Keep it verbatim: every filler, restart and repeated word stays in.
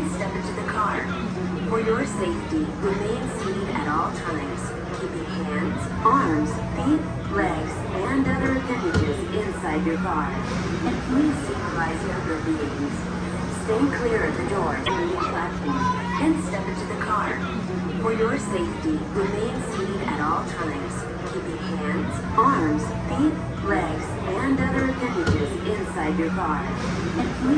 and step into the car. For your safety, remain seated at all times, keeping hands, arms, feet, legs, and other appendages inside your car. And please supervise younger beings. Stay clear of the doors on the platform and step into the car. For your safety, remain seated at all times, keeping hands, arms, feet, legs, and other appendages inside your car. And please